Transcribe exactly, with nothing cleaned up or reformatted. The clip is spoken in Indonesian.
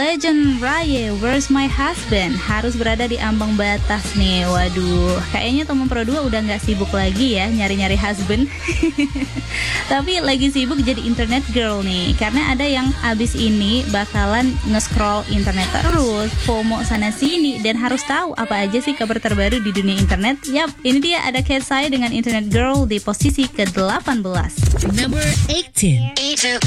Legend Raya, Where's My Husband? Harus berada di ambang batas nih. Waduh, kayaknya teman Pro dua udah gak sibuk lagi ya nyari-nyari husband. Tapi lagi sibuk jadi internet girl nih. Karena ada yang abis ini bakalan nge-scroll internet terus, FOMO sana sini, dan harus tahu apa aja sih kabar terbaru di dunia internet. Yap, ini dia ada Cat saya dengan internet girl di posisi ke delapan belas. Number eighteen.